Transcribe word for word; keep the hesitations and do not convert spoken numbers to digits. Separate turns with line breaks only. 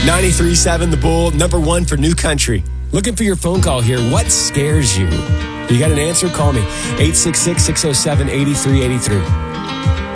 ninety-three point seven The Bull, number one for new country. Looking for your phone call here. What scares you? You got an answer? Call me. eight six six, six oh seven, eight three eight three.